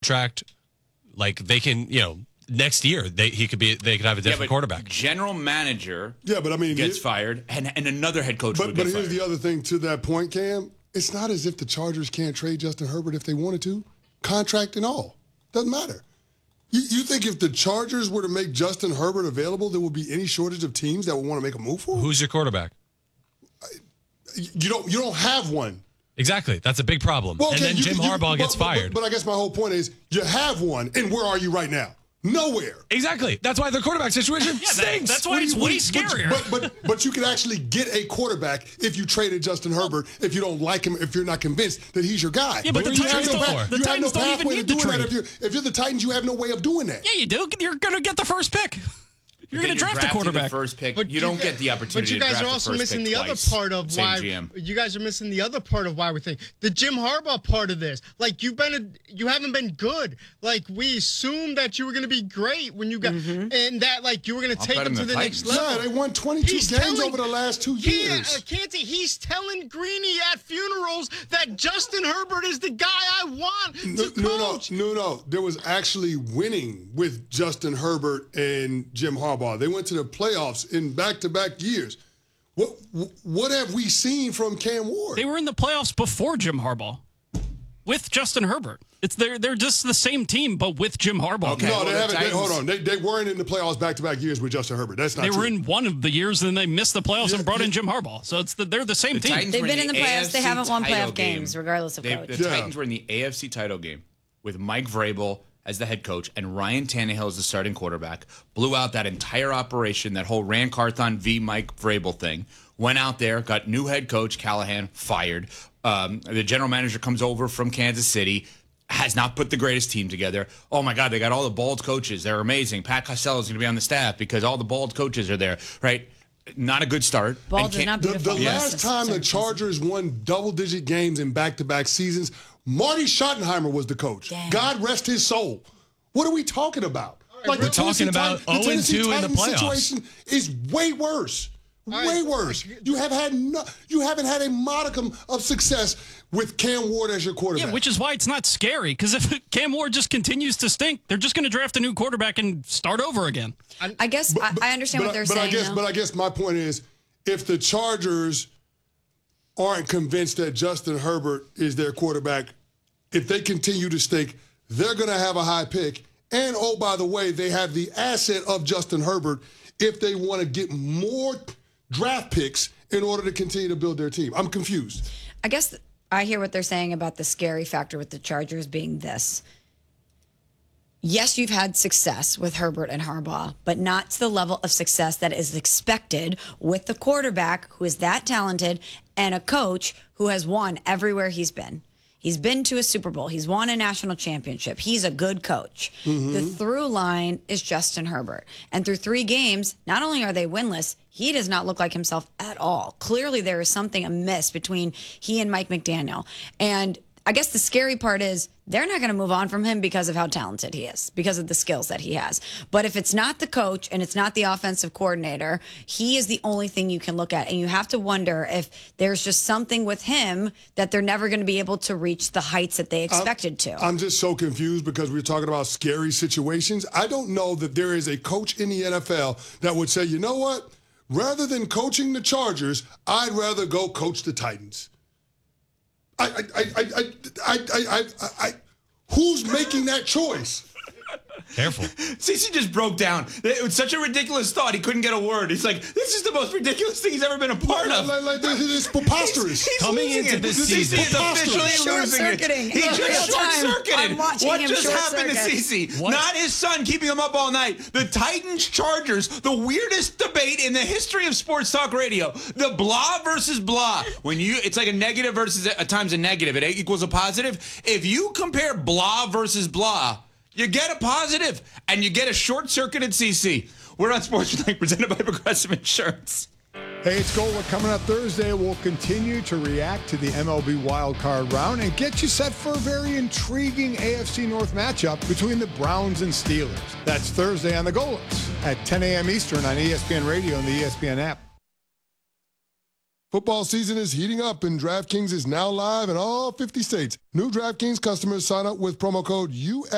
contract. Like they can, next year they could have a different quarterback. General manager, but I mean, gets fired, and another head coach. But here's the other thing to that point, Cam. It's not as if the Chargers can't trade Justin Herbert if they wanted to, contract and all. Doesn't matter. You think if the Chargers were to make Justin Herbert available, there would be any shortage of teams that would want to make a move for him? Who's your quarterback? You don't have one. Exactly. That's a big problem. Well, and then Jim Harbaugh gets fired. But I guess my whole point is you have one, and where are you right now? Nowhere. Exactly. That's why the quarterback situation stinks. That's why it's way scarier. But you can actually get a quarterback if you traded Justin Herbert, if you don't like him, if you're not convinced that he's your guy. Yeah, but the Titans don't even need to trade. If you're the Titans, you have no way of doing that. Yeah, you do. You're going to get the first pick. You're going to draft a quarterback. The first pick, but you don't get the opportunity. But you guys are also missing the other part of why. You guys are missing the other part of why we think the Jim Harbaugh part of this. Like you haven't been good. Like we assumed that you were going to be great when you got, and that like you were going to take them to the next level. Yeah, they won 22 games over the last 2 years. Canty, he's telling Greeny at funerals that Justin Herbert is the guy I want to coach. No. There was actually winning with Justin Herbert and Jim Harbaugh. They went to the playoffs in back-to-back years. What have we seen from Cam Ward? They were in the playoffs before Jim Harbaugh with Justin Herbert. They're just the same team, but with Jim Harbaugh. Okay, no, they haven't. Hold on. They weren't in the playoffs back-to-back years with Justin Herbert. That's not true. They were in one of the years, and then they missed the playoffs and brought in Jim Harbaugh. So they're the same team. They've been in the playoffs. They haven't won playoff games, regardless of coach. The Titans were in the AFC title game with Mike Vrabel as the head coach, and Ryan Tannehill as the starting quarterback, blew out that entire operation, that whole Ran Carthon v. Mike Vrabel thing, went out there, got new head coach, Callahan, fired. The general manager comes over from Kansas City, has not put the greatest team together. Oh, my God, they got all the bald coaches. They're amazing. Pat Costello is going to be on the staff because all the bald coaches are there, right? Not a good start. Bald is not beautiful. The last time the Chargers won double-digit games in back-to-back seasons, Marty Schottenheimer was the coach. Damn. God rest his soul. What are we talking about? Like we're talking about 0-2 in the playoffs. Situation is way worse. Way worse. You haven't had a modicum of success with Cam Ward as your quarterback. Yeah, which is why it's not scary. Because if Cam Ward just continues to stink, they're just going to draft a new quarterback and start over again. I guess I understand what they're saying. But I guess my point is, if the Chargers aren't convinced that Justin Herbert is their quarterback, if they continue to stink, they're going to have a high pick. And, oh, by the way, they have the asset of Justin Herbert if they want to get more draft picks in order to continue to build their team. I'm confused. I guess I hear what they're saying about the scary factor with the Chargers being this. Yes, you've had success with Herbert and Harbaugh, but not to the level of success that is expected with the quarterback who is that talented and a coach who has won everywhere he's been. He's been to a Super Bowl. He's won a national championship. He's a good coach. The through line is Justin Herbert. And through 3 games, not only are they winless, he does not look like himself at all. Clearly, there is something amiss between he and Mike McDaniel. And I guess the scary part is they're not going to move on from him because of how talented he is, because of the skills that he has. But if it's not the coach and it's not the offensive coordinator, he is the only thing you can look at. And you have to wonder if there's just something with him that they're never going to be able to reach the heights that they expected to. I'm just so confused because we're talking about scary situations. I don't know that there is a coach in the NFL that would say, you know what? Rather than coaching the Chargers, I'd rather go coach the Titans. Who's making that choice? Careful. CeCe just broke down. It was such a ridiculous thought. He couldn't get a word. He's like, this is the most ridiculous thing he's ever been a part of. It's preposterous. He's Coming into this season. He's officially losing it. Short-circuiting. He just short-circuited. What just happened to CeCe? What? Not his son keeping him up all night. The Titans-Chargers, the weirdest debate in the history of sports talk radio. The blah versus blah. It's like a negative versus at times a negative. It equals a positive. If you compare blah versus blah, you get a positive, and you get a short-circuited CeCe. We're on Sports Tonight, presented by Progressive Insurance. Hey, it's Gola. Coming up Thursday, we'll continue to react to the MLB wildcard round and get you set for a very intriguing AFC North matchup between the Browns and Steelers. That's Thursday on the Golas at 10 a.m. Eastern on ESPN Radio and the ESPN app. Football season is heating up, and DraftKings is now live in all 50 states. New DraftKings customers sign up with promo code US.